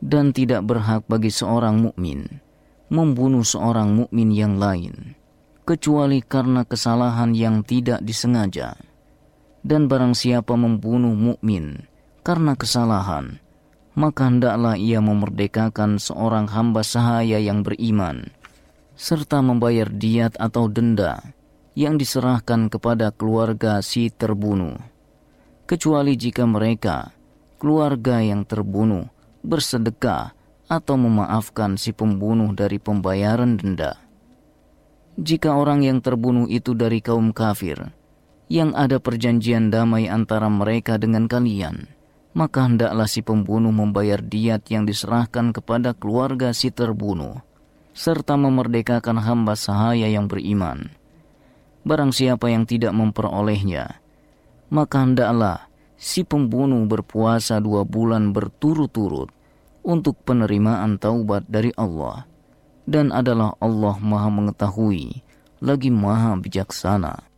Dan tidak berhak bagi seorang mukmin membunuh seorang mukmin yang lain, kecuali karena kesalahan yang tidak disengaja. Dan barang siapa membunuh mukmin karena kesalahan, maka hendaklah ia memerdekakan seorang hamba sahaya yang beriman, serta membayar diat atau denda yang diserahkan kepada keluarga si terbunuh, kecuali jika mereka, keluarga yang terbunuh, bersedekah atau memaafkan si pembunuh dari pembayaran denda. Jika orang yang terbunuh itu dari kaum kafir, yang ada perjanjian damai antara mereka dengan kalian, maka hendaklah si pembunuh membayar diat yang diserahkan kepada keluarga si terbunuh, serta memerdekakan hamba sahaya yang beriman. Barang siapa yang tidak memperolehnya, maka hendaklah si pembunuh berpuasa 2 bulan berturut-turut untuk penerimaan taubat dari Allah. Dan adalah Allah Maha Mengetahui lagi Maha Bijaksana.